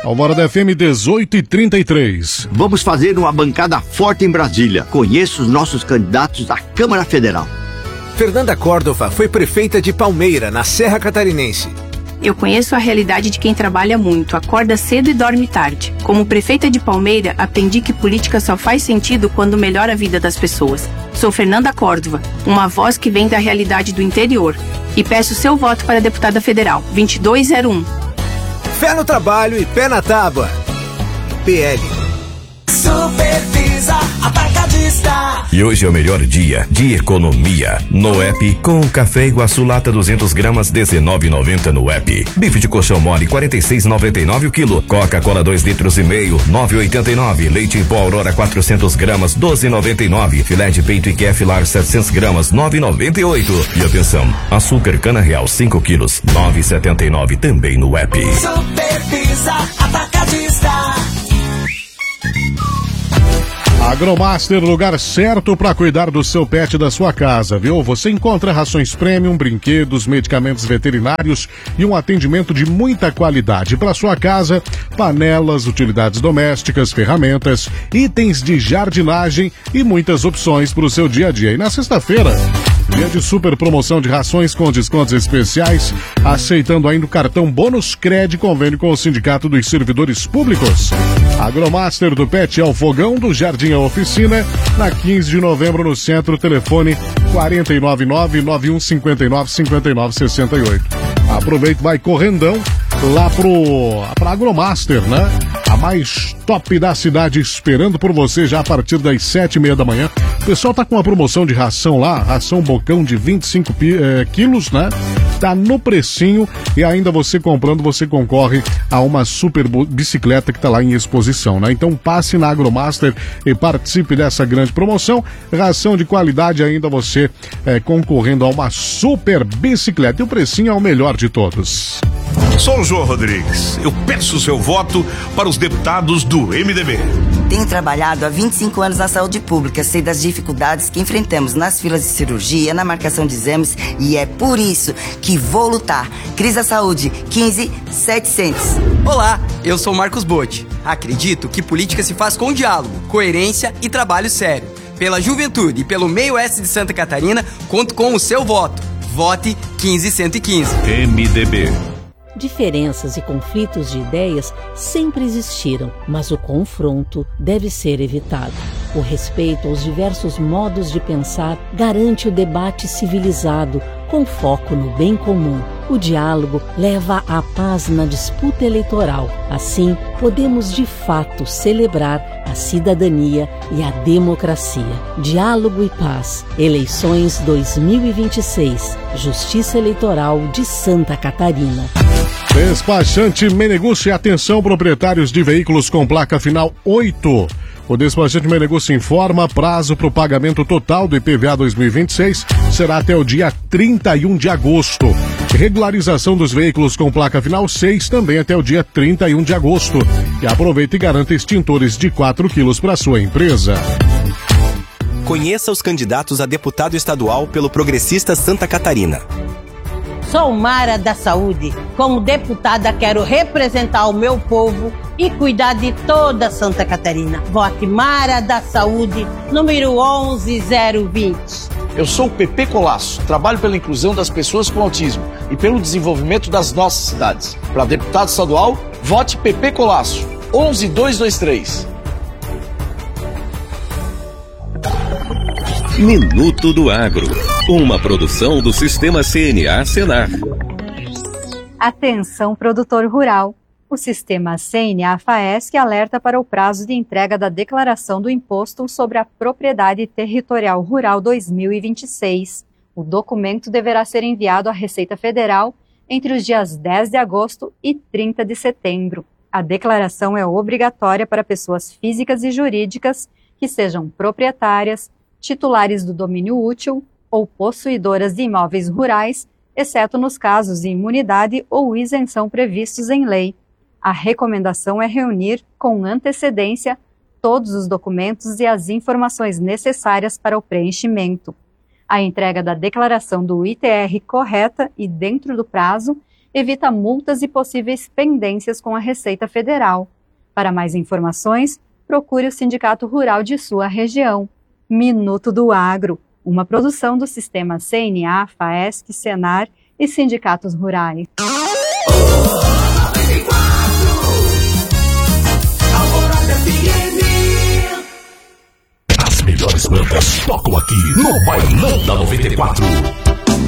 Alvorada FM 18h33. Vamos fazer uma bancada forte em Brasília. Conheço os nossos candidatos à Câmara Federal. Fernanda Córdova foi prefeita de Palmeira, na Serra Catarinense. Eu conheço a realidade de quem trabalha muito, acorda cedo e dorme tarde. Como prefeita de Palmeira, aprendi que política só faz sentido quando melhora a vida das pessoas. Sou Fernanda Córdova, uma voz que vem da realidade do interior. E peço seu voto para deputada federal, 2201. Fé no trabalho e pé na tábua. PL. Supervisa Atacadista. E hoje é o melhor dia de economia no app, com café Iguaçu lata 200 gramas 19,90 no app. Bife de colchão mole 46,99 o quilo. Coca-Cola 2 litros e meio 9,89. Leite em pó Aurora 400 gramas 12,99. Filé de peito IKEA Lar 700 gramas 9,98. E atenção, açúcar cana real 5 quilos 9,79 também no app. Supervisa Atacadista. Agromaster, lugar certo para cuidar do seu pet e da sua casa, viu? Você encontra rações premium, brinquedos, medicamentos veterinários e um atendimento de muita qualidade para sua casa, panelas, utilidades domésticas, ferramentas, itens de jardinagem e muitas opções para o seu dia a dia. E na sexta-feira, dia de super promoção de rações com descontos especiais, aceitando ainda o cartão Bônus Cred, convênio com o Sindicato dos Servidores Públicos. Agromaster do Pet ao Fogão, do Jardim à Oficina, na 15 de novembro no centro, telefone 499-9159-5968. Aproveita, vai correndão lá pra Agromaster, né? A mais top da cidade, esperando por você já a partir das 7h30 da manhã. O pessoal tá com uma promoção de ração lá, ração bocão de 25 quilos, né? Tá no precinho e ainda você comprando, você concorre a uma super bicicleta que tá lá em exposição, né? Então passe na Agromaster e participe dessa grande promoção. Ração de qualidade ainda você concorrendo a uma super bicicleta. E o precinho é o melhor de todos. Sou o João Rodrigues. Eu peço o seu voto para os deputados do MDB. Tenho trabalhado há 25 anos na saúde pública, sei das dificuldades que enfrentamos nas filas de cirurgia, na marcação de exames, e é por isso que vou lutar. Cris da Saúde, 15700. Olá, eu sou Marcos Botti. Acredito que política se faz com diálogo, coerência e trabalho sério. Pela juventude e pelo meio oeste de Santa Catarina, conto com o seu voto. Vote 15115. MDB. Diferenças e conflitos de ideias sempre existiram, mas o confronto deve ser evitado. O respeito aos diversos modos de pensar garante o debate civilizado, com foco no bem comum. O diálogo leva à paz na disputa eleitoral. Assim, podemos de fato celebrar a cidadania e a democracia. Diálogo e paz. Eleições 2026. Justiça Eleitoral de Santa Catarina. Despachante Menegucci, atenção proprietários de veículos com placa final 8. O despachante Menegucci informa, prazo para o pagamento total do IPVA 2026 será até o dia 31 de agosto. Regularização dos veículos com placa final 6 também até o dia 31 de agosto. E aproveita e garanta extintores de 4 quilos para sua empresa. Conheça os candidatos a deputado estadual pelo Progressista Santa Catarina. Sou Mara da Saúde. Como deputada, quero representar o meu povo e cuidar de toda Santa Catarina. Vote Mara da Saúde, número 11020. Eu sou o Pepe Colasso. Trabalho pela inclusão das pessoas com autismo e pelo desenvolvimento das nossas cidades. Para deputado estadual, vote Pepe Colasso, 11223. Minuto do Agro. Uma produção do Sistema CNA Senar. Atenção, produtor rural. O Sistema CNA-FAESC alerta para o prazo de entrega da declaração do Imposto sobre a Propriedade Territorial Rural 2026. O documento deverá ser enviado à Receita Federal entre os dias 10 de agosto e 30 de setembro. A declaração é obrigatória para pessoas físicas e jurídicas que sejam proprietárias, titulares do domínio útil ou possuidoras de imóveis rurais, exceto nos casos de imunidade ou isenção previstos em lei. A recomendação é reunir, com antecedência, todos os documentos e as informações necessárias para o preenchimento. A entrega da declaração do ITR correta e dentro do prazo evita multas e possíveis pendências com a Receita Federal. Para mais informações, procure o Sindicato Rural de sua região. Minuto do Agro, uma produção do Sistema CNA, FAESC, Senar e sindicatos rurais. As melhores bandas tocam aqui no Bailão da 94.